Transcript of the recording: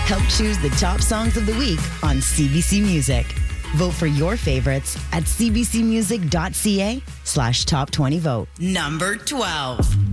Help choose the top songs of the week on CBC Music. Vote for your favorites at cbcmusic.ca/top20vote. Number 12.